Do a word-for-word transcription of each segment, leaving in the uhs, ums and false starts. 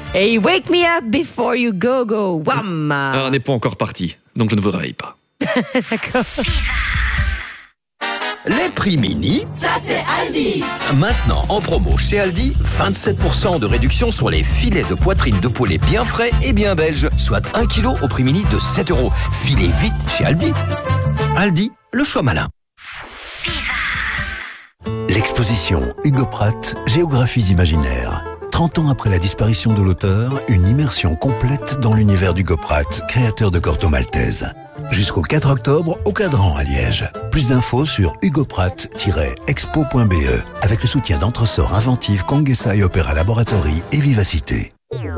Hey, wake me up before you go, go, wham. Ah, on n'est pas encore parti, donc je ne vous réveille pas. D'accord. Les prix mini, ça c'est Aldi. Maintenant en promo chez Aldi, vingt-sept pour cent de réduction sur les filets de poitrine de poulet bien frais et bien belges, soit un kilo au prix mini de sept euros. Filez vite chez Aldi. Aldi, le choix malin. L'exposition Hugo Pratt, Géographies imaginaires. trente ans après la disparition de l'auteur, une immersion complète dans l'univers d'Hugo Pratt, créateur de Corto Maltese. Jusqu'au quatre octobre, au Cadran à Liège. Plus d'infos sur hugopratt tiret expo point b e avec le soutien d'Entresort Inventive, Conguessa et Opéra Laboratory et Vivacité.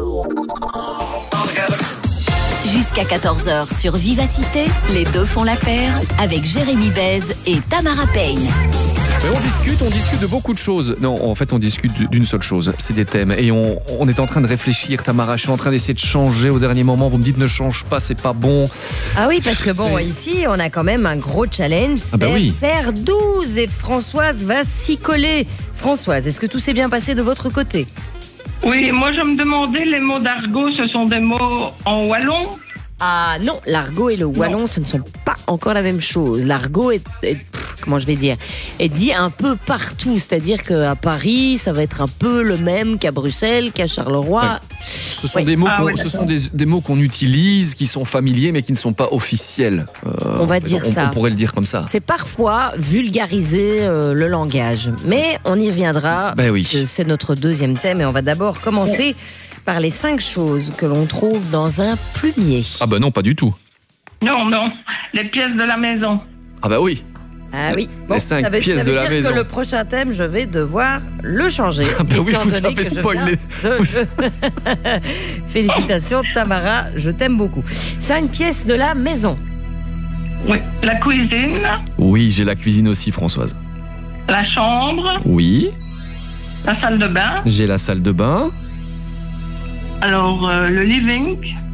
Jusqu'à quatorze heures sur Vivacité, les deux font la paire avec Jérémy Bèze et Tamara Payne. Mais on discute, on discute de beaucoup de choses. Non, en fait, on discute d'une seule chose, c'est des thèmes. Et on, on est en train de réfléchir, Tamara, je suis en train d'essayer de changer au dernier moment. Vous me dites ne change pas, c'est pas bon. Ah oui, parce que bon, C'est- ici, on a quand même un gros challenge, c'est Ah bah oui. faire douze et Françoise va s'y coller. Françoise, est-ce que tout s'est bien passé de votre côté? Oui, moi je me demandais, les mots d'argot, ce sont des mots en wallon? Ah non, l'argot et le wallon, ce ne sont pas encore la même chose. L'argot est, est- pff, comment je vais dire, est dit un peu partout. C'est-à-dire qu'à Paris, ça va être un peu le même qu'à Bruxelles, qu'à Charleroi. Ouais. Ce sont Oui. des mots, Ah qu'on, oui, ce d'accord. sont des, des mots qu'on utilise, qui sont familiers, mais qui ne sont pas officiels. Euh, On va dire on, ça. On pourrait le dire comme ça. C'est parfois vulgariser euh, le langage. Mais on y reviendra. Ben oui. Euh, C'est notre deuxième thème et on va d'abord commencer par les cinq choses que l'on trouve dans un plumier. Ah bah non, pas du tout. Non, non, les pièces de la maison. Ah bah oui. Ah oui. Les cinq ça veut, pièces ça veut de la dire maison. que le prochain thème, je vais devoir le changer. Ah bah oui, étant vous donné avez que je spoilé. viens de- Félicitations Tamara, je t'aime beaucoup. Cinq pièces de la maison. Oui, la cuisine, Oui, j'ai la cuisine aussi, Françoise. la chambre, Oui, la salle de bain, j'ai la salle de bain. alors euh, le living,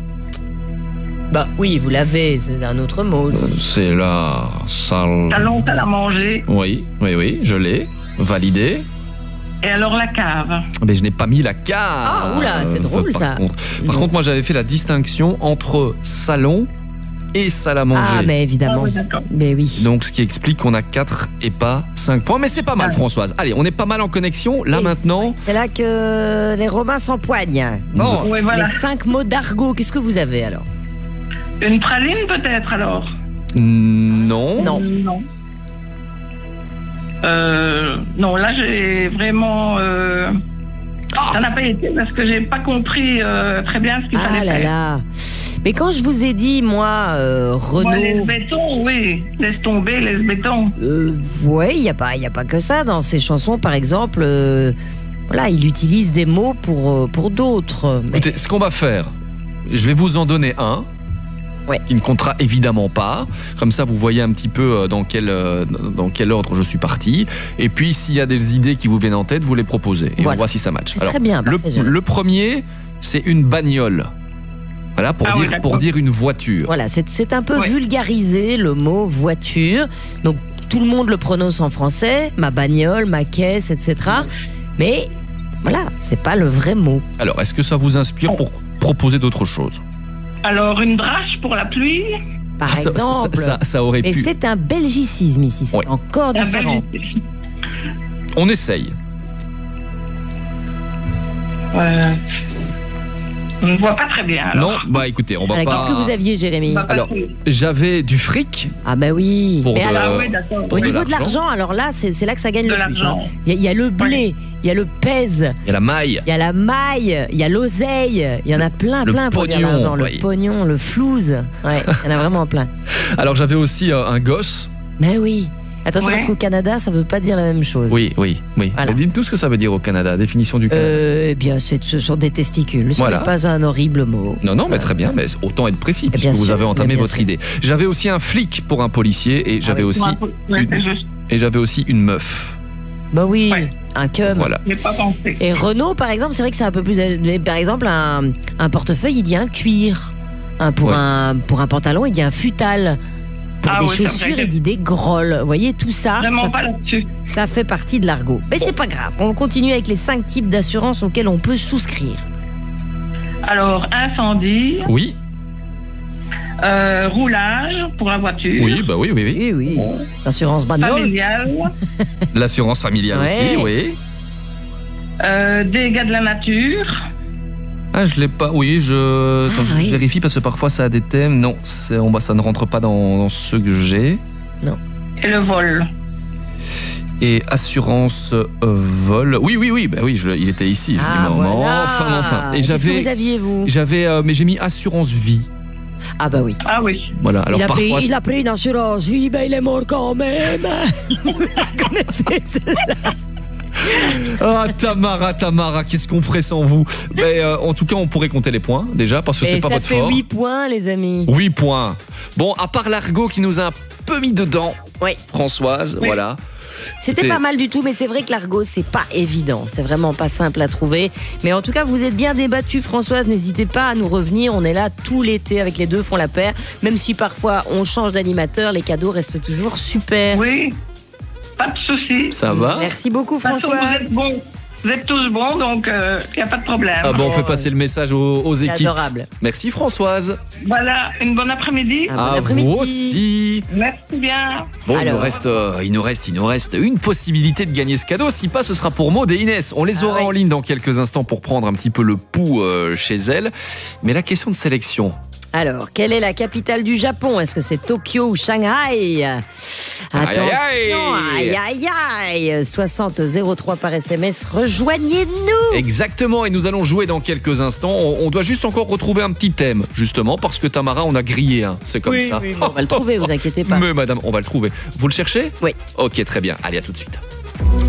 Bah oui, vous l'avez, c'est un autre mot. Euh, C'est la salle. salon, salle à manger, Oui, oui, oui, je l'ai. Validé. et alors la cave. Mais je n'ai pas mis la cave. Ah, oula, c'est drôle, par ça. Contre. Par Non. contre, moi, j'avais fait la distinction entre salon et salle à manger. Ah, mais Ah évidemment. oui, d'accord. Mais oui. Donc, ce qui explique qu'on a quatre et pas cinq points. Mais c'est pas mal, Ah. Françoise. Allez, on est pas mal en connexion. Là, Et maintenant, C'est là que les Romains s'empoignent. Bon, Oui, voilà. les cinq mots d'argot, qu'est-ce que vous avez alors? Une praline peut-être alors? non. Non. Non. Euh, non, là j'ai vraiment... euh, Ah. Ça n'a pas été parce que j'ai pas compris euh, très bien ce qu'il Ah fallait là faire. là. Mais quand je vous ai dit, moi, euh, Moi, laisse Renaud, béton, oui. Laisse tomber, laisse béton. euh, ouais, il n'y a, pas- y a pas que ça. Dans ses chansons, par exemple, euh, voilà, il utilise des mots pour, euh, pour d'autres. Mais- Écoutez, ce qu'on va faire, je vais vous en donner un. Ouais. Qui ne comptera évidemment pas. Comme ça, vous voyez un petit peu euh, dans quel, euh, dans quel ordre je suis parti. Et puis, s'il y a des idées qui vous viennent en tête, vous les proposez. Et Voilà. on voit si ça match. C'est très bien, Le, parfait, Jérémy. le premier, c'est une bagnole. Voilà, pour, Ah oui, dire, d'accord. pour dire une voiture. Voilà, c'est c'est un peu Ouais. vulgarisé le mot voiture. Donc tout le monde le prononce en français, ma bagnole, ma caisse, et cetera. Mais voilà, c'est pas le vrai mot. Alors, est-ce que ça vous inspire pour proposer d'autres choses? Alors, une drache pour la pluie. Par Ah, ça, ça- exemple. ça- ça aurait Mais pu. c'est un belgicisme ici, c'est Ouais. encore La différent. Belgique. On essaye. Euh, on ne voit pas très bien. Alors. Non, bah écoutez, on va Alors, pas. Qu'est-ce que vous aviez, Jérémy? On va pas Alors, trouver. j'avais du fric. Ah ben oui. Pour Mais de- alors, Ah oui, d'accord. au de niveau de l'argent. l'argent, alors là, c'est c'est là que ça gagne De le plus. l'argent. hein. Il y, a- il y a le blé, il y a le pèse, Il y a la maille. il y a la maille, il y a l'oseille, il y en a plein, Le plein pour dire pognon, l'argent. Le oui. pognon, le flouze. Ouais, il y en a vraiment plein. Alors, j'avais aussi euh, un gosse. Mais oui. Attention, Ouais. parce qu'au Canada, ça veut pas dire la même chose. Oui, oui, oui. Voilà. Mais dites-nous ce que ça veut dire au Canada, définition du Canada. Euh, eh bien, c'est- ce sont des testicules. Ce Voilà. n'est pas un horrible mot. Non, non, mais très bien, mais autant être précis, puisque bien vous sûr, avez entamé mais bien votre sûr. idée. J'avais aussi un flic pour un policier et j'avais oui. aussi Ouais, une- c'est juste. et j'avais aussi une meuf. Bah oui, Ouais. un cum. Voilà. Je n'ai pas pensé. Et Renault, par exemple, c'est vrai que c'est un peu plus. mais Par exemple, un, un portefeuille, il dit un cuir. Un, pour, Ouais. un, pour un pantalon, il dit un futal. Pour Ah des oui, c'est chaussures, vrai. il dit des grolles. Vous voyez, tout ça, Vraiment ça, pas là-dessus. ça fait partie de l'argot. Mais c'est pas grave. On continue avec les cinq types d'assurance auxquels on peut souscrire. Alors, incendie, Oui, euh, roulage pour la voiture, oui, bah oui, oui, oui. Oui, oui. L'assurance bagnole. familial, L'assurance familiale Ouais. aussi, oui. euh, dégâts de la nature, Ah, je l'ai pas. Oui, je, attends, Ah, je, oui. je vérifie parce que parfois ça a des thèmes. Non, c'est, on, bah, ça ne rentre pas dans, dans ceux que j'ai. et le vol. Et assurance euh, vol. Oui, oui, oui, bah oui, je- il était ici. Je Ah, dis, mais enfin, voilà. enfin, enfin. Et Qu'est-ce que j'avais, vous aviez, vous j'avais, euh, mais j'ai mis assurance vie. Ah bah oui. Ah oui. Voilà. Alors il, a parfois. pris, il a pris une assurance vie, ben il est mort quand même. Vous la connaissez, celle-là? Ah, Tamara, Tamara, qu'est-ce qu'on ferait sans vous? Mais euh, en tout cas, on pourrait compter les points déjà parce que c'est Et pas ça votre fait fort. huit points, les amis. huit points. Bon, à part l'argot qui nous a un peu mis dedans, Oui. Françoise, Oui. voilà. C'était Écoutez. pas mal du tout, mais c'est vrai que l'argot, c'est pas évident. C'est vraiment pas simple à trouver. Mais en tout cas, vous êtes bien débattu, Françoise. N'hésitez pas à nous revenir. On est là tout l'été avec les deux font la paire. Même si parfois on change d'animateur, les cadeaux restent toujours super. Oui, pas de souci. Ça va? Merci beaucoup, De toute façon, vous Françoise. êtes bons. Vous êtes tous bons, donc il n'y a pas de problème. Ah bon, on fait passer le message aux, aux C'est équipes. adorable. Merci Françoise. Voilà, une bonne après-midi. Ah, bon À après-midi. vous aussi. Merci bien. Bon, il nous, Alors. reste, euh, il, nous reste, il nous reste une possibilité de gagner ce cadeau. Si pas, ce sera pour Maud et Inès. On les Ah aura ouais. en ligne dans quelques instants pour prendre un petit peu le pouls euh, chez elles. Mais la question de sélection. Alors, quelle est la capitale du Japon? Est-ce que c'est Tokyo ou Shanghai? Attention, aïe, aïe aïe aïe, soixante zéro trois par S M S, rejoignez-nous. Exactement, et nous allons jouer dans quelques instants. On, on doit juste encore retrouver un petit thème, justement, parce que Tamara, on a grillé un. C'est comme Oui, ça. oui, mais on va le trouver, vous inquiétez pas. Mais madame, on va le trouver. Vous le cherchez? Oui. Ok, très bien. Allez, à tout de suite.